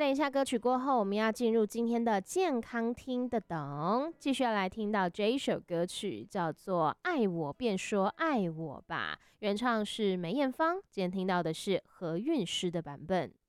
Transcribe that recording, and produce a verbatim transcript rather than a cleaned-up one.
一下歌曲过后，我们要进入今天的健康听得懂，继续要来听到这一首歌曲，叫做《爱我便说爱我吧》，原唱是梅艳芳，今天听到的是何韵诗的版本。